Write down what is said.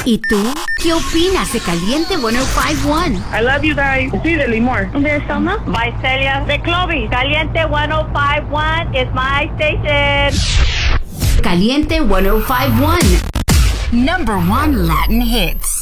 ¿Y tú? ¿Qué opinas de Caliente 105.1? I love you guys. Sí, de Limor. ¿De Selma? By Celia de Clovis. Caliente 105.1 is my station. Caliente 105.1. Number 1 Latin hits.